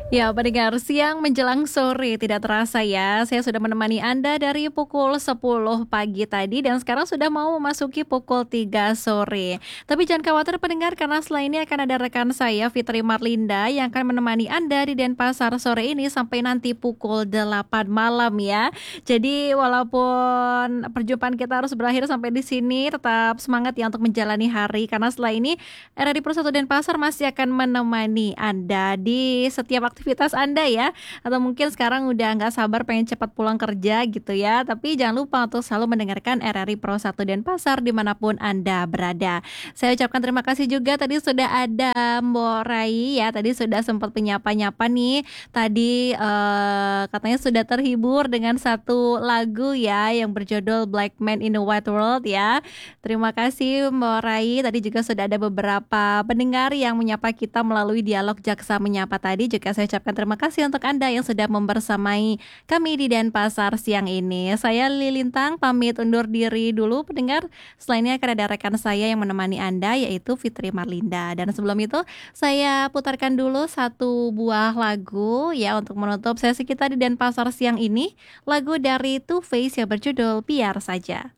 Ya, pendengar siang menjelang sore tidak terasa ya. Saya sudah menemani Anda dari pukul 10 pagi tadi dan sekarang sudah mau memasuki pukul 3 sore. Tapi jangan khawatir pendengar karena setelah ini akan ada rekan saya Fitri Marlinda yang akan menemani Anda di Denpasar sore ini sampai nanti pukul 8 malam ya. Jadi walaupun perjumpaan kita harus berakhir sampai di sini, tetap semangat ya untuk menjalani hari karena setelah ini RRI Pro 1 Denpasar masih akan menemani Anda di setiap aktivitas Anda ya. Atau mungkin sekarang udah nggak sabar pengen cepat pulang kerja gitu ya. Tapi jangan lupa untuk selalu mendengarkan RRI Pro 1 Denpasar dimanapun Anda berada. Saya ucapkan terima kasih juga tadi sudah ada Mbok Rai ya. Tadi sudah sempat menyapa-nyapa nih. Tadi katanya sudah terhibur dengan satu lagu ya yang berjudul Black Man in the White World ya. Terima kasih Mbak Rai. Tadi juga sudah ada beberapa pendengar yang menyapa kita melalui dialog Jaksa Menyapa tadi. Juga saya ucapkan terima kasih untuk Anda yang sudah membersamai kami di Denpasar siang ini. Saya Lilintang pamit undur diri dulu pendengar. Selainnya akan ada rekan saya yang menemani Anda yaitu Fitri Marlinda. Dan sebelum itu saya putarkan dulu satu buah lagu ya untuk menutup sesi kita di Denpasar siang ini. Lagu dari Two Face yang berjudul Biar Saja.